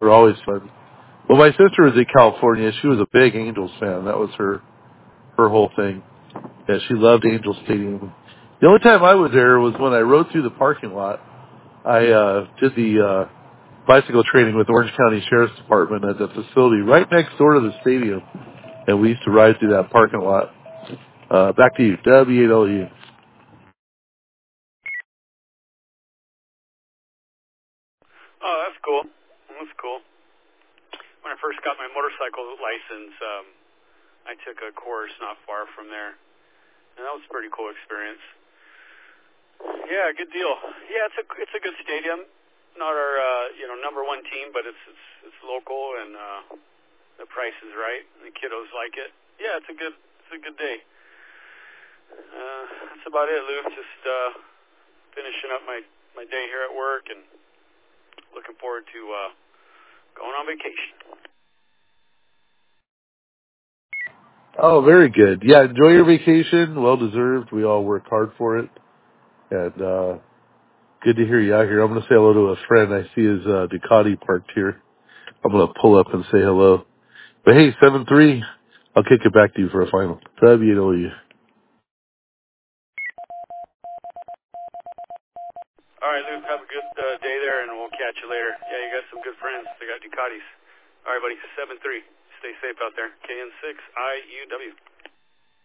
They're always fun. Well, my sister was in California. She was a big Angels fan. That was her whole thing. Yeah, she loved Angel Stadium. The only time I was there was when I rode through the parking lot. I did the bicycle training with Orange County Sheriff's Department at the facility right next door to the stadium, and we used to ride through that parking lot. Back to you, W8LU. Oh, that's cool. That's cool. When I first got my motorcycle license, I took a course not far from there, and that was a pretty cool experience. Yeah, good deal. Yeah, it's a good stadium. Not our number one team, but it's local, and the price is right. And the kiddos like it. Yeah, it's a good day. That's about it, Lou. Just finishing up my day here at work, and looking forward to going on vacation. Oh, very good. Yeah, enjoy your vacation. Well deserved. We all work hard for it. And good to hear you out here. I'm going to say hello to a friend. I see his Ducati parked here. I'm going to pull up and say hello. But hey, 7-3, I'll kick it back to you for a final. W8LU. All right, Lou. Have a good day there, and we'll catch you later. Yeah, you got some good friends. They got Ducatis. All right, buddy. 7-3. Stay safe out there. KN6 IUW.